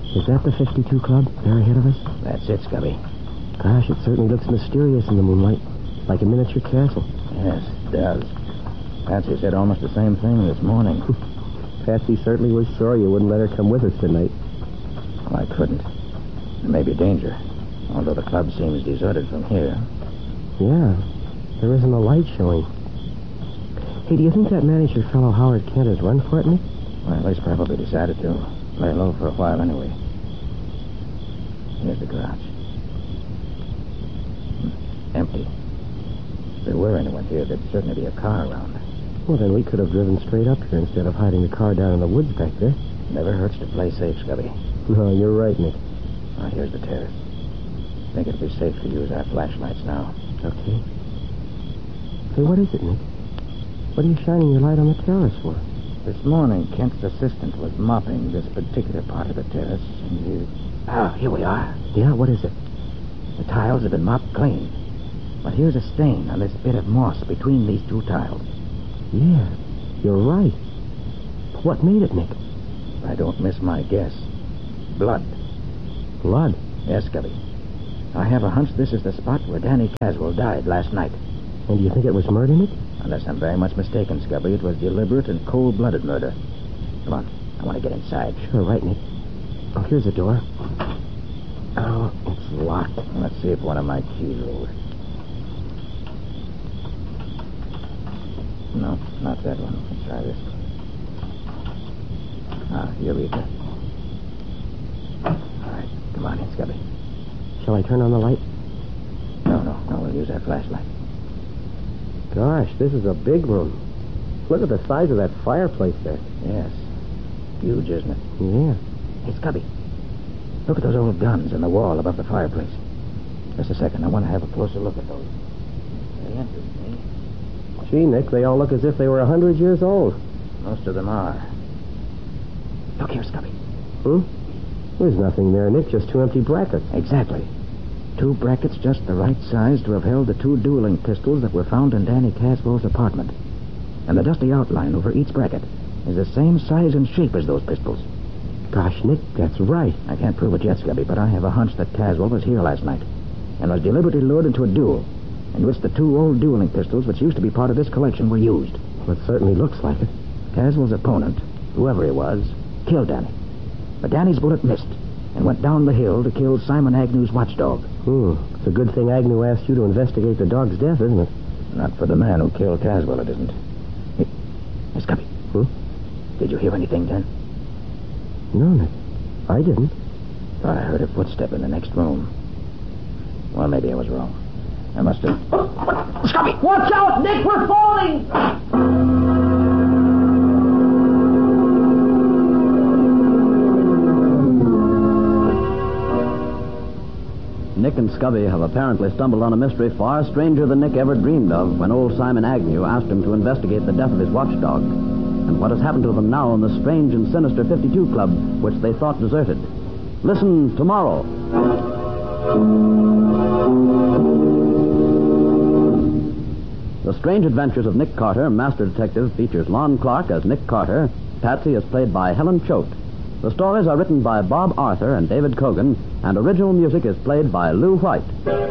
Is that the 52 Club there ahead of us? That's it, Scubby. Gosh, it certainly looks mysterious in the moonlight. Like a miniature castle. Yes, it does. Patsy said almost the same thing this morning. Patsy certainly was sorry you wouldn't let her come with us tonight. Well, I couldn't. There may be danger, although the club seems deserted from here. Yeah, there isn't a light showing. Hey, do you think that manager fellow Howard Kent has run for it, Nick? Well, he's probably decided to lay low for a while anyway. Here's the garage. Empty. If there were anyone here, there'd certainly be a car around. Well, then we could have driven straight up here instead of hiding the car down in the woods back there. Never hurts to play safe, Scubby. No, you're right, Nick. Now, here's the terrace. I think it'll be safe to use our flashlights now. Okay. Hey, what is it, Nick? What are you shining your light on the terrace for? This morning, Kent's assistant was mopping this particular part of the terrace, and here we are. Yeah, what is it? The tiles have been mopped clean. But here's a stain on this bit of moss between these two tiles. Yeah, you're right. What made it, Nick? I don't miss my guess. Blood. Blood? Yes, Scubby. I have a hunch this is the spot where Danny Caswell died last night. And do you think it was murder, Nick? Unless I'm very much mistaken, Scubby, it was deliberate and cold-blooded murder. Come on, I want to get inside. Sure, right, Nick. Oh, here's the door. Oh, it's locked. Let's see if one of my keys will work. No, not that one. Let's try this. Eureka. All right, come on in, Scubby. Shall I turn on the light? No, we'll use our flashlight. Gosh, this is a big room. Look at the size of that fireplace there. Yes. Huge, isn't it? Yeah. Hey, Scubby, look at those old guns in the wall above the fireplace. Just a second. I want to have a closer look at those. They interest me. Gee, Nick, they all look as if they were 100 years old. Most of them are. Look here, Scubby. There's nothing there, Nick, just two empty brackets. Exactly. Two brackets just the right size to have held the two dueling pistols that were found in Danny Caswell's apartment. And the dusty outline over each bracket is the same size and shape as those pistols. Gosh, Nick, that's right. I can't prove it yet, Scubby, but I have a hunch that Caswell was here last night and was deliberately lured into a duel in which the two old dueling pistols, which used to be part of this collection, were used. Well, it certainly looks like it. Caswell's opponent, whoever he was, killed Danny. But Danny's bullet missed and went down the hill to kill Simon Agnew's watchdog. It's a good thing Agnew asked you to investigate the dog's death, isn't it? Not for the man who killed Caswell, it isn't. Hey, Scubby. Did you hear anything, then? No, Nick. I didn't. Thought I heard a footstep in the next room. Well, maybe I was wrong. I must have... Scubby! Watch out, Nick! We're falling! Nick and Scubby have apparently stumbled on a mystery far stranger than Nick ever dreamed of when old Simon Agnew asked him to investigate the death of his watchdog, and what has happened to them now in the strange and sinister 52 Club, which they thought deserted. Listen tomorrow. The Strange Adventures of Nick Carter, Master Detective, features Lon Clark as Nick Carter. Patsy is played by Helen Choate. The stories are written by Bob Arthur and David Cogan, and original music is played by Lou White.